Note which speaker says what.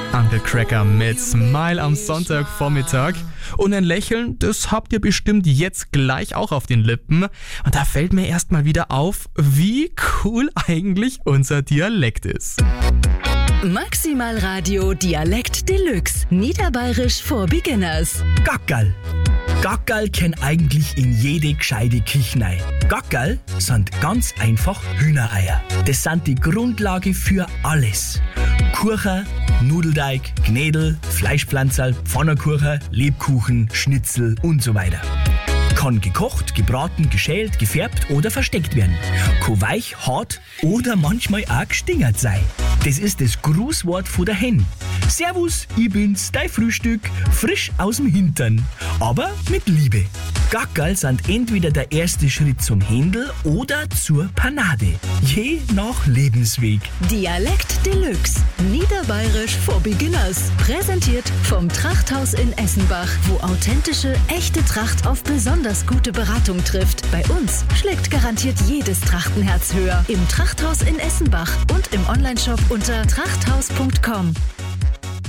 Speaker 1: Uncle Cracker mit Smile am Sonntagvormittag. Und ein Lächeln, das habt ihr bestimmt jetzt gleich auch auf den Lippen. Und da fällt mir erstmal wieder auf, wie cool eigentlich unser Dialekt ist.
Speaker 2: Maximal Radio Dialekt Deluxe. Niederbayerisch for Beginners.
Speaker 3: Gackerl. Gackerl kennt eigentlich in jede gescheite Küche rein. Gackerl sind ganz einfach Hühnereier. Das sind die Grundlage für alles. Kuchen, Nudelteig, Knädel, Fleischpflanzerl, Pfannkuchen, Lebkuchen, Schnitzel und so weiter. Kann gekocht, gebraten, geschält, gefärbt oder versteckt werden. Kann weich, hart oder manchmal auch gestingert sein. Das ist das Grußwort von der Hen. Servus, ich bin's, dein Frühstück, frisch aus dem Hintern. Aber mit Liebe. Gackerl sind entweder der erste Schritt zum Händel oder zur Panade. Je nach Lebensweg.
Speaker 2: Dialekt Deluxe. Niederbayerisch for Beginners. Präsentiert vom Trachthaus in Essenbach, wo authentische, echte Tracht auf besonders gute Beratung trifft. Bei uns schlägt garantiert jedes Trachtenherz höher. Im Trachthaus in Essenbach und im Onlineshop unter trachthaus.com.